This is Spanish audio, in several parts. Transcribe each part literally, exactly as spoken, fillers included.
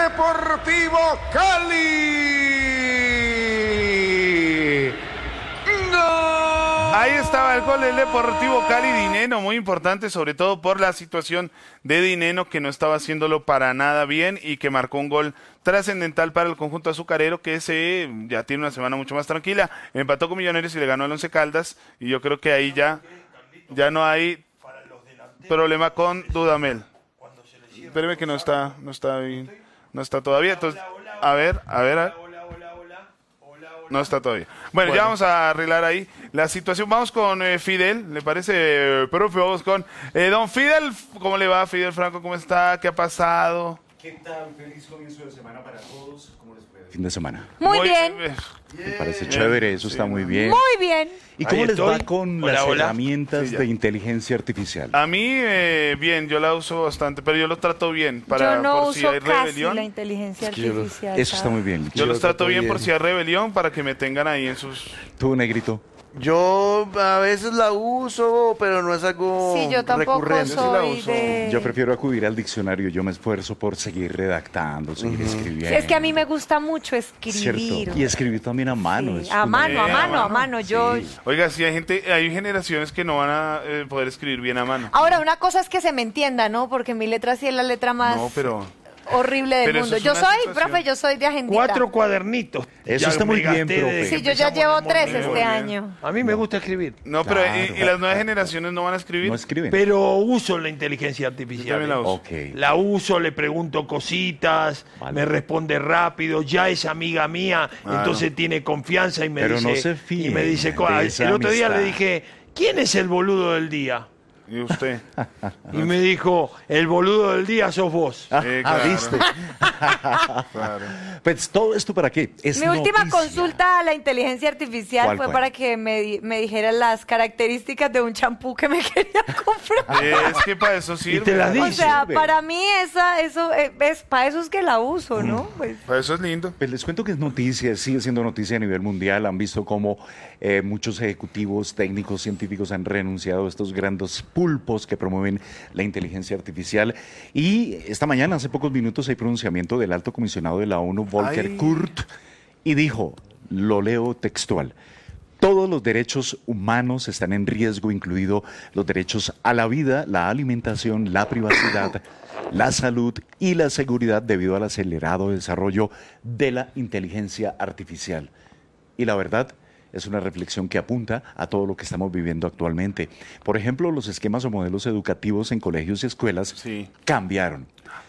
Deportivo Cali. ¡Gol! Ahí estaba el gol del Deportivo Cali. Dineno, muy importante, sobre todo por la situación de Dineno, que no estaba haciéndolo para nada bien y que marcó un gol trascendental para el conjunto azucarero, que se, ya tiene una semana mucho más tranquila. Empató con Millonarios y le ganó al Once Caldas, y yo creo que ahí ya, ya no hay problema con Dudamel. Espéreme que no está, no está bien, no está todavía. Entonces, a ver, a ver, a ver. No está todavía. Bueno, bueno, ya vamos a arreglar ahí la situación. Vamos con eh, Fidel, ¿le parece, eh, profe? Vamos con eh, don Fidel. ¿Cómo le va, Fidel Franco? ¿Cómo está? ¿Qué ha pasado? ¿Qué tal? Feliz comienzo de semana para todos. ¿Cómo les puede? Fin de semana. Muy, muy bien. bien. Me parece chévere, eso sí, está muy bien. Muy bien. ¿Y cómo Ahí les estoy. va con Hola, las hola. herramientas Sí, ya. de inteligencia artificial? A mí, eh, bien, yo la uso bastante, pero yo lo trato bien. Para, yo no por uso si hay casi rebelión. la inteligencia Es que yo lo- artificial. Eso está muy bien. Yo Yo los lo trato trato bien, bien. por si hay rebelión, para que me tengan ahí en sus... ¿Tú, Negrito? Yo a veces la uso, pero no es algo Sí, yo tampoco recurrente. soy uso. de... Yo prefiero acudir al diccionario. Yo me esfuerzo por seguir redactando, seguir escribiendo. Sí, es que a mí me gusta mucho escribir. ¿Cierto? Y escribir también a mano. Sí, es a mano, a Eh, mano, a a mano. Yo... Sí. Oiga, sí, hay gente, hay generaciones que no van a eh, poder escribir bien a mano. Ahora, una cosa es que se me entienda, ¿no? Porque mi letra sí es la letra más No, pero... horrible del pero eso mundo. es Yo una soy, situación. profe, yo soy de agendita. Cuatro cuadernitos. Eso Ya está muy me bien, gasté profe. desde que Sí, yo ya empezamos llevo el tres Morning este Muy bien. año. A mí me gusta escribir, No, pero Claro. y, y las nuevas generaciones no van a escribir. No escriben. pero uso la inteligencia Yo artificial. también la uso. Ok. La uso, le pregunto cositas, Vale. me responde rápido, ya es amiga mía, Claro. entonces tiene confianza y me Pero dice... no se fíen y me dice de cosas. esa El otro día amistad. le dije, ¿quién es el boludo del día? ¿Y usted? Y me dijo, el boludo del día sos vos. Ah, Eh, ah, claro. ¿viste? Claro. Pues todo esto para qué? Es Mi última noticia. consulta a la inteligencia artificial ¿Cuál fue fue? para que me, di- me dijera las características de un champú que me quería comprar. Eh, es que para eso sirve. te las O dice. sea, sirve. para mí esa, eso eh, es para eso es que la uso, ¿no? Pues, Para eso es lindo. Pues les cuento que es noticia, sigue siendo noticia a nivel mundial. Han visto cómo eh, muchos ejecutivos, técnicos, científicos han renunciado a estos grandes pulpos que promueven la inteligencia artificial. Y esta mañana, hace pocos minutos, hay pronunciamiento del alto comisionado de la ONU, Volker Ay. Kurt, y dijo, lo leo textual: todos los derechos humanos están en riesgo, incluido los derechos a la vida, la alimentación, la privacidad, la salud y la seguridad debido al acelerado desarrollo de la inteligencia artificial. Y la verdad es una reflexión que apunta a todo lo que estamos viviendo actualmente. Por ejemplo, los esquemas o modelos educativos en colegios y escuelas Sí. cambiaron.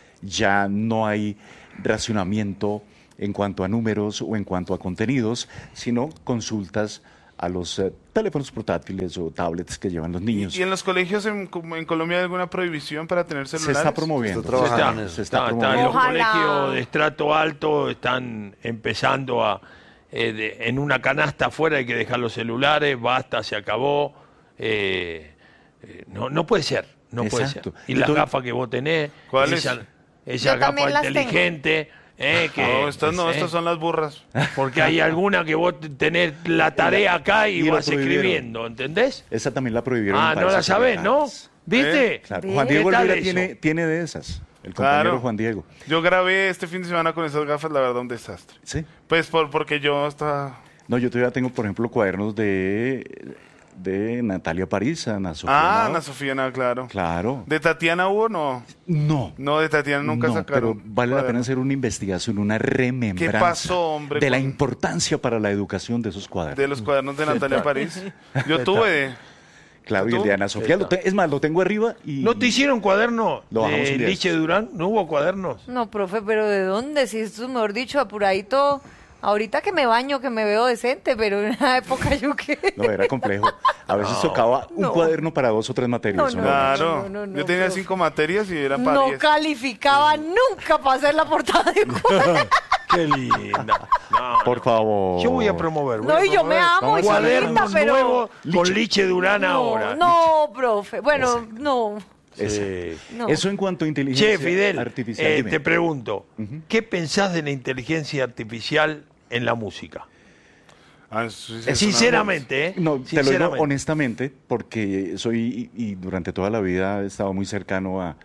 Ya no hay racionamiento en cuanto a números o en cuanto a contenidos, sino consultas a los eh, teléfonos portátiles o tablets que llevan los niños. ¿Y en los colegios en, como en Colombia hay alguna prohibición para tener Se celulares? está promoviendo. Se Está trabajando está, en eso. Se está está- está en promoviendo. los Ojalá. colegios de estrato alto están empezando a eh, de- en una canasta afuera hay que dejar los celulares, basta, se acabó. eh, eh, no, no puede ser, no puede ser. Exacto. Y las Entonces- gafas que vos tenés, ¿Cuáles? esa, esa Yo también gafa las tengo. inteligente, eh, que, No, estas no, eh, estas son las burras. porque hay alguna que vos tenés la tarea acá y, Y la vas prohibieron. escribiendo, ¿entendés? Esa también la prohibieron. Ah, para no la esas sabés, ¿no? etapas. ¿Viste? ¿Eh? Claro. Bien. Juan Diego ¿Qué tal Olvera eso? tiene, tiene de esas. El compañero Claro. Juan Diego. Yo grabé este fin de semana con esas gafas, la verdad, un desastre. Sí. Pues por, porque yo estaba... No, yo todavía tengo, por ejemplo, cuadernos de, de Natalia París, Ana Sofía. Ah, Nava. Ana Sofía, no, claro. Claro. ¿De Tatiana hubo no? No. No, de Tatiana nunca no, sacaron. pero vale la pena hacer una investigación, una remembranza ¿Qué pasó, hombre, de la con- importancia para la educación de esos cuadernos. De los cuadernos de Natalia París. Yo tuve de... Claro, y el ¿Tú? de Ana Sofía, lo te- es más, lo tengo arriba y... ¿No te hicieron cuaderno Lo bajamos de un día. Liche Durán? ¿No hubo cuadernos? no, profe, pero ¿de dónde? Si esto, mejor dicho, apuradito. Ahorita que me baño, que me veo decente, pero en la época yo qué. No, era complejo. A veces tocaba un No. cuaderno para dos o tres materias. No, ¿o no, Claro. no, no, no, yo tenía profe. cinco materias y era para No diez. calificaba nunca para hacer la portada de cuaderno. Qué linda. No, Por no. favor. Yo voy a promover. voy No, a y yo me promover amo, cuadernos chiquita, pero- nuevos con Liche Durán No, ahora. no, profe. Bueno, no. Ese. Sí. No. Eso en cuanto a inteligencia Che, Fidel, artificial. eh, dime. te pregunto, ¿qué pensás de la inteligencia artificial en la música? Ah, eso sí, Eh, sí, es Sinceramente, ¿eh? No, te lo digo Sinceramente. honestamente, porque soy y, y durante toda la vida he estado muy cercano a,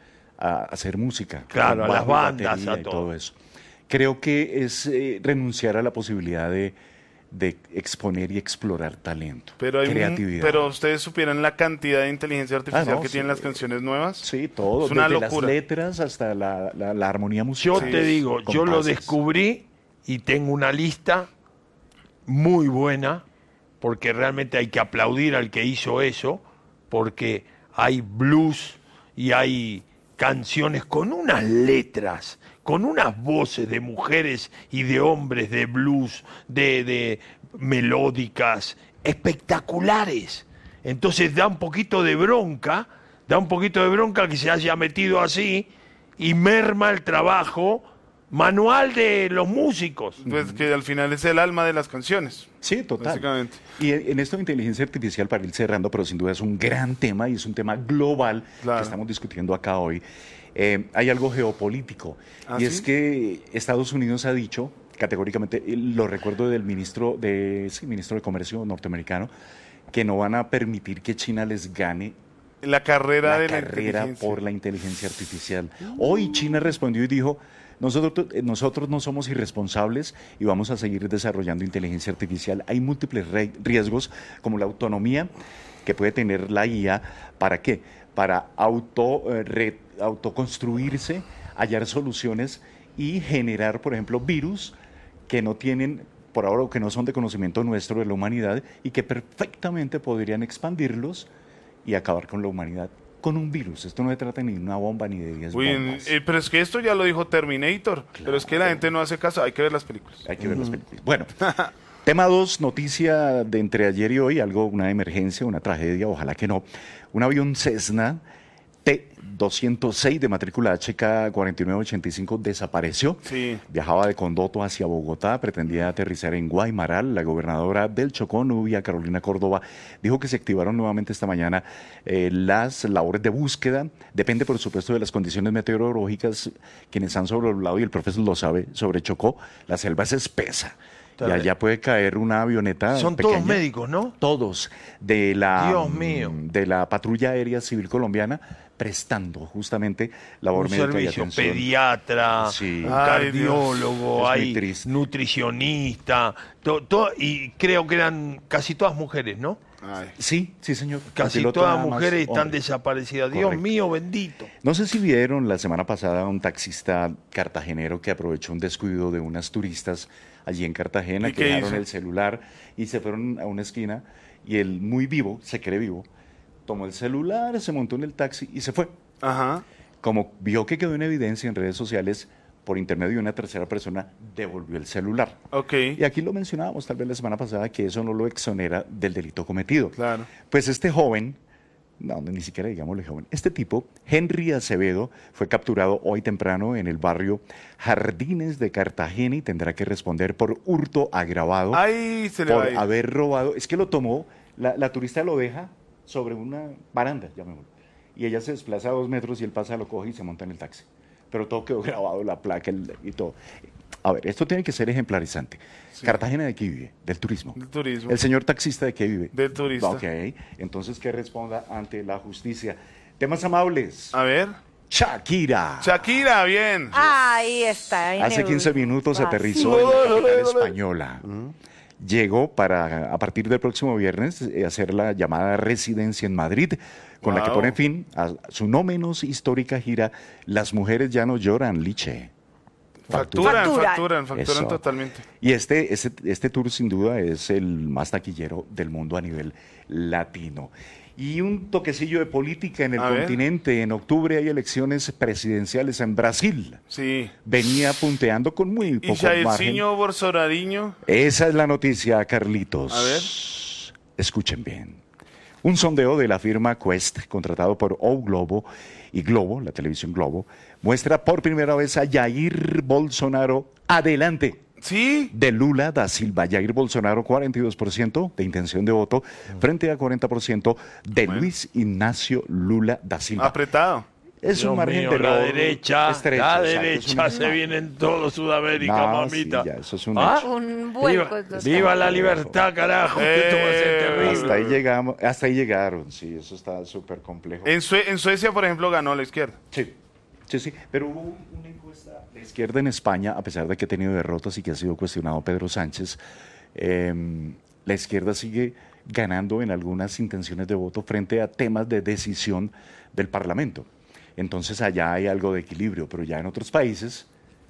a hacer música. Claro, con a las bajo y bandas, batería a y todo. todo eso. Creo que es eh, renunciar a la posibilidad de, de exponer y explorar talento, Pero, hay un- creatividad. pero ustedes supieran la cantidad de inteligencia artificial Ah, no, que sí. tienen las canciones nuevas. Sí, todo, Es una desde locura. las letras hasta la, la- la armonía Yo musical. te digo, yo lo compases. descubrí y tengo una lista muy buena, porque realmente hay que aplaudir al que hizo eso, porque hay blues y hay canciones con unas letras, con unas voces de mujeres y de hombres de blues, de, de melódicas, espectaculares. Entonces da un poquito de bronca, da un poquito de bronca que se haya metido así y merma el trabajo manual de los músicos. Pues que al final es el alma de las canciones. Sí, total. Básicamente. Y en en esto de inteligencia artificial, para ir cerrando, pero sin duda es un gran tema y es un tema global Claro. que estamos discutiendo acá hoy. Eh, hay algo geopolítico ¿Ah, y sí? es que Estados Unidos ha dicho categóricamente, eh, lo recuerdo del ministro de, sí, ministro de Comercio norteamericano, que no van a permitir que China les gane La carrera la de la carrera inteligencia. por la inteligencia artificial. Hoy China respondió y dijo, nosotros, eh, nosotros no somos irresponsables y vamos a seguir desarrollando inteligencia artificial. Hay múltiples re- riesgos, como la autonomía que puede tener la I A. ¿Para qué? Para auto, eh, re- autoconstruirse, hallar soluciones y generar, por ejemplo, virus que no tienen, por ahora, que no son de conocimiento nuestro de la humanidad y que perfectamente podrían expandirlos y acabar con la humanidad con un virus. Esto no se trata ni de una bomba ni de diez Uy, bombas. eh, pero es que esto ya lo dijo Terminator. Pero es que la gente no hace caso. Hay que ver las películas. Hay que ver las películas. Bueno, tema dos, noticia de entre ayer y hoy, algo, una emergencia, una tragedia, ojalá que no. Un avión Cessna T doscientos seis de matrícula H K cuatro nueve ocho cinco desapareció. Sí. Viajaba de Condoto hacia Bogotá, pretendía aterrizar en Guaymaral. La gobernadora del Chocó, Nubia Carolina Córdoba, dijo que se activaron nuevamente esta mañana eh, las labores de búsqueda. Depende, por supuesto, de las condiciones meteorológicas. Quienes han sobrevolado, y el profesor lo sabe, sobre Chocó, la selva es espesa. Y Terrible. allá puede caer una avioneta Son pequeña. todos médicos, ¿no? Todos de la, Dios mm, mío. de la Patrulla Aérea Civil Colombiana prestando justamente labor Un médica y servicio, atención. pediatra, Sí. un Ay, cardiólogo, Dios. Es muy hay triste. nutricionista, to- to- y creo que eran casi todas mujeres, ¿no? Ay. Sí, sí, señor. El Casi piloto todas nada más mujeres están hombre. desaparecidas. Dios Correcto. mío, bendito. No sé si vieron la semana pasada un taxista cartagenero que aprovechó un descuido de unas turistas allí en Cartagena, ¿Y que qué dejaron hizo? el celular y se fueron a una esquina y él, muy vivo, se cree vivo, tomó el celular, se montó en el taxi y se fue. Ajá. Como vio que quedó en evidencia en redes sociales, por intermedio de una tercera persona, devolvió el celular. Ok. Y aquí lo mencionábamos tal vez la semana pasada, que eso no lo exonera del delito cometido. Claro. Pues este joven, no, ni siquiera digámosle joven, este tipo, Henry Acevedo, fue capturado hoy temprano en el barrio Jardines de Cartagena y tendrá que responder por hurto agravado Ahí se le va por a ir. haber robado. Es que lo tomó, la, la turista lo deja sobre una baranda, llamémoslo, y ella se desplaza a dos metros y él pasa, lo coge y se monta en el taxi. Pero todo quedó grabado, la placa el- y todo. A ver, esto tiene que ser ejemplarizante. ¿Cartagena de qué vive? Del turismo. Del turismo. ¿El señor taxista de qué vive? Del turista. Ok, entonces que responda ante la justicia. Temas amables. A ver. Shakira. Shakira, bien. Ahí está. ahí Hace me quince gusta. minutos Ah, aterrizó en la capital española. Llegó para, a partir del próximo viernes, eh, hacer la llamada residencia en Madrid, con la que Wow. pone fin a su no menos histórica gira Las mujeres ya no lloran, Liche. Facturan, Facturan. facturan, facturan Eso. totalmente. Y este, este, este tour sin duda es el más taquillero del mundo a nivel latino. Y un toquecillo de política en el A ver. continente. En octubre hay elecciones presidenciales en Brasil. Sí. Venía punteando con muy Y poco margen. Jairzinho Bolsonarinho. Esa es la noticia, Carlitos. A ver. Escuchen bien. Un sondeo de la firma Quest, contratado por O Globo y Globo, la televisión Globo, muestra por primera vez a Jair Bolsonaro adelante Sí. de Lula da Silva. Jair Bolsonaro, cuarenta y dos por ciento de intención de voto, frente a cuarenta por ciento de Luis Ignacio Lula da Silva. Apretado. Es Dios un margen mío, de la error derecha, estrecho, la exacto, es derecha un- se viene en todo Sudamérica, No, mamita. sí, ya, eso es un ¿Ah? hecho. Un vuelco. Viva, estos viva temas. la libertad, carajo, que esto va a ser Eh, terrible. Hasta ahí llegamos, hasta ahí llegaron, sí, eso está súper complejo. En, Sue- en Suecia, por ejemplo, ganó la izquierda. Sí, Sí, sí, pero hubo una encuesta de izquierda en España, a pesar de que ha tenido derrotas y que ha sido cuestionado Pedro Sánchez, eh, la izquierda sigue ganando en algunas intenciones de voto frente a temas de decisión del Parlamento. Entonces allá hay algo de equilibrio, pero ya en otros países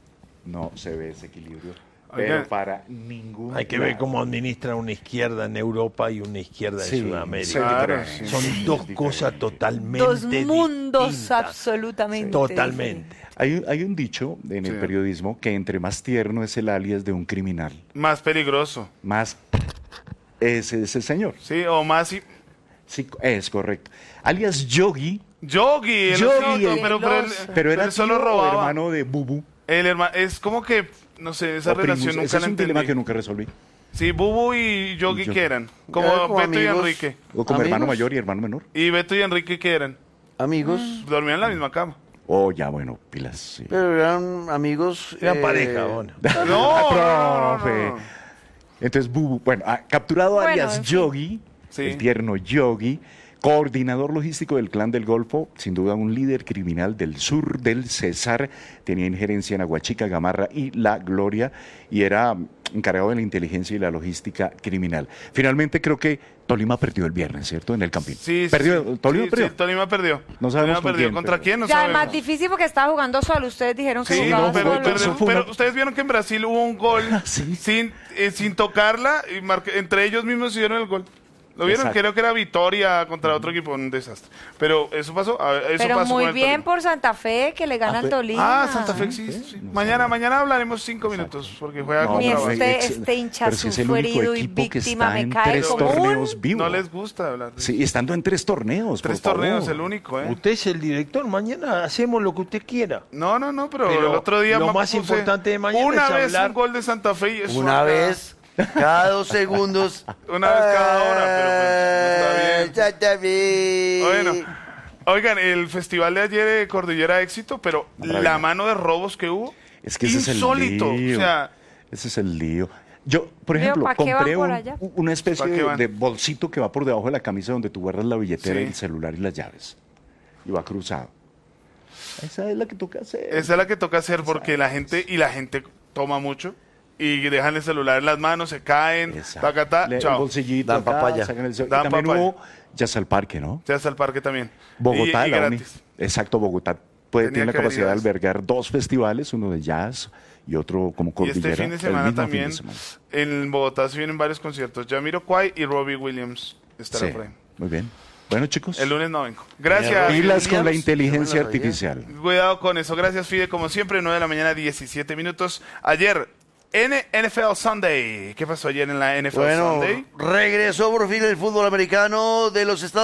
no se ve ese equilibrio. Pero Oigan, para ningún Hay que ver lado. cómo administra una izquierda en Europa y una izquierda Sí, en Sudamérica. sí, Claro, diferente. sí. Son Sí, dos es cosas diferente. totalmente Dos mundos distintas. absolutamente Totalmente. Hay, un- hay un dicho en el Sí. periodismo que entre más tierno es el alias de un criminal, Más peligroso. más ese es el señor. Sí, o más... y- Sí, es correcto. Alias Yogi, Yogi, el Yogi, osito, el- pero, pero, él- pero era él solo tío o robaba. hermano de Bubu. El hermano, es como que, no sé, esa o primus. relación nunca Ese es la un dilema entendí. que nunca resolví. Sí, Bubu y Yogi, Y Yogi. ¿qué eran? Como Eran como Beto y amigos. Enrique. O como ¿Amigos? hermano mayor y hermano menor. Y Beto y Enrique, ¿qué eran? Amigos, Dormían en la misma cama. Oh, ya, bueno, pilas. Sí. pero eran amigos. Eran eh, pareja, bueno. No, no, no, no, Profe. no. Entonces, Bubu, bueno, ah, capturado Bueno, alias en fin. Yogi, Sí. el tierno Yogi, coordinador logístico del clan del Golfo, sin duda un líder criminal del sur del Cesar, tenía injerencia en Aguachica, Gamarra y La Gloria, y era encargado de la inteligencia y la logística criminal. Finalmente creo que Tolima perdió el viernes, ¿cierto? En el Campín. Sí, sí, perdió, sí. Tolima Sí, perdió. sí, Tolima perdió. No sabemos Tolima con perdió. quién, ¿Contra pero- quién? No Ya, además sabemos. difícil porque estaba jugando solo. Ustedes dijeron que Sí, jugaba no, pero, solo. pero- Eso ¿no? fue pero una- ustedes vieron que en Brasil hubo un gol Sí. sin, eh, sin tocarla y marca- entre ellos mismos hicieron el gol. ¿Lo vieron? Exacto. Creo que era Vitoria contra otro equipo, un desastre. Pero eso pasó. a ver, eso Pero pasó muy con el bien Tolima. por Santa Fe, que le gana Ah, al fue- Tolima. Ah, Santa Fe sí. sí. Mañana, mañana hablaremos cinco minutos porque juega No, Mi contra pero Bahía. este, ex- este hincha pero si es el único sufrido y equipo que víctima está me en cae tres como un... torneos vivos. No les gusta hablar de eso. Sí, estando en tres torneos, Tres por torneos, favor. el único, ¿eh? Usted es el director, mañana hacemos lo que usted quiera. No, no, no, pero, Pero el otro día lo me más puse importante de mañana una es vez hablar- un gol de Santa Fe y eso Una acá- vez, cada dos segundos. Una vez cada hora, pero pues, está bien. Ya está bien. Bueno, oigan, el festival de ayer de Cordillera Éxito, pero Maravilla. la mano de robos que hubo, Es que ese insólito. es el lío. O sea, Ese es el lío. Yo, por Leo, ejemplo, ¿pa' qué van compré por un- allá? una especie ¿Pa' qué de, van? de bolsito que va por debajo de la camisa donde tú guardas la billetera, Sí. el celular y las llaves. Y va cruzado. Esa es la que toca hacer. esa es la que toca hacer porque la gente, y la gente toma mucho y dejan el celular en las manos, se caen, Exacto. tacatá, Le- un chao. bolsillito Dan acá, papaya. sacan el cel- y Dan también papaya. hubo Jazz al Parque, ¿no? Se hace al parque también. Bogotá, y, y la uni. gratis. Exacto, Bogotá puede, Tenía tiene la que haber capacidad de ido a eso. albergar dos festivales, uno de jazz y otro como Y cordillera. este fin de el semana mismo fin también, de semana. en Bogotá se vienen varios conciertos. Jamiroquai y Robbie Williams estará Sí, por ahí. muy bien. Bueno, chicos, El lunes no vengo. Gracias. pilas con la Williams, inteligencia yo me la sabía. artificial. Cuidado con eso. Gracias, Fide. Como siempre, nueve de la mañana, diecisiete minutos. Ayer, N F L Sunday. ¿Qué pasó ayer en la N F L Bueno, Sunday? regresó por fin el fútbol americano de los Estados